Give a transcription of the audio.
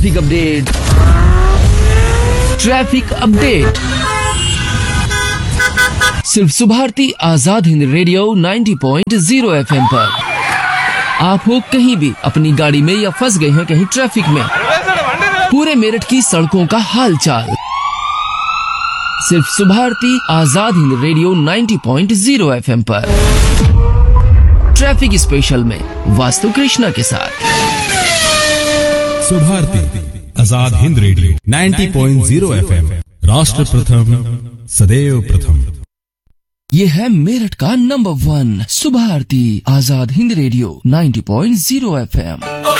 Traffic update. Traffic update सिर्फ Subharti Azad Hind radio 90.0 FM पर। आप हो कहीं भी अपनी गाड़ी में या फंस गए हैं कहीं ट्रैफिक में, पूरे मेरठ की सड़कों का हाल चाल सिर्फ सुभारती आजाद हिंद रेडियो 90.0 FM पर। ट्रैफिक स्पेशल में वास्तु कृष्णा के साथ सुभारती आजाद हिंद रेडियो 90.0 FM, राष्ट्र प्रथम सदैव प्रथम। ये है मेरठ का number 1 Subharti Azad Hind radio 90.0 FM।